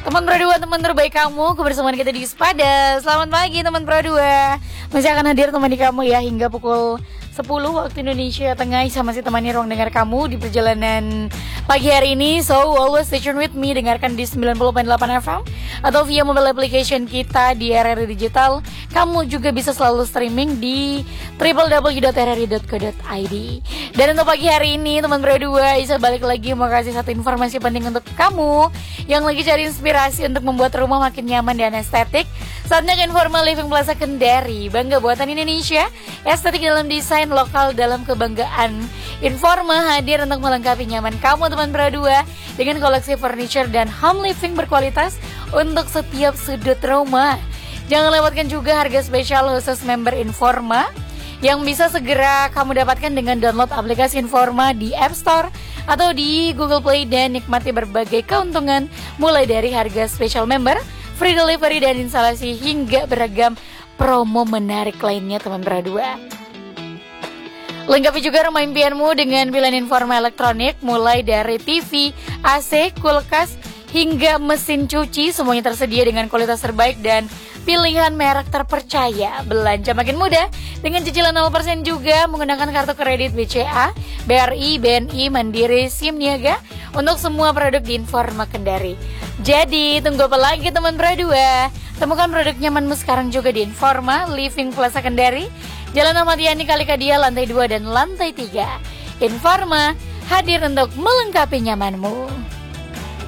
Teman Pro 2, teman terbaik kamu, kebersamaan kita di Sepada. Selamat pagi teman Pro 2. Masih akan hadir temani kamu ya hingga pukul 10 waktu Indonesia Tengah. Sama si temani ruang dengar kamu di perjalanan pagi hari ini. So always stay tune with me, dengarkan di 90.8 FM atau via mobile application kita di RRI Digital. Kamu juga bisa selalu streaming di www.rri.co.id. Dan untuk pagi hari ini teman Pro 2, Isa balik lagi mau kasih satu informasi penting untuk kamu yang lagi cari inspirasi untuk membuat rumah makin nyaman dan estetik. Saatnya ke Informa Living Plaza Kendari, bangga buatan Indonesia, estetik dalam desain, lokal dalam kebanggaan. Informa hadir untuk melengkapi nyaman kamu teman Pro 2 dengan koleksi furniture dan home living berkualitas untuk setiap sudut rumah. Jangan lewatkan juga harga spesial khusus member Informa yang bisa segera kamu dapatkan dengan download aplikasi Informa di App Store atau di Google Play dan nikmati berbagai keuntungan mulai dari harga spesial member, free delivery dan instalasi hingga beragam promo menarik lainnya teman Pro 2. Lengkapi juga rumah impianmu dengan pilihan Informa elektronik mulai dari TV, AC, kulkas hingga mesin cuci, semuanya tersedia dengan kualitas terbaik dan pilihan merek terpercaya. Belanja makin mudah dengan cicilan 0% juga menggunakan kartu kredit BCA, BRI, BNI, Mandiri, SIM Niaga untuk semua produk di Informa Kendari. Jadi tunggu apa lagi teman Pro 2? Temukan produk nyamanmu sekarang juga di Informa Living Plaza Kendari, Jalan Ahmad Yani Kalikadia lantai 2 dan lantai 3. Informa hadir untuk melengkapi nyamanmu.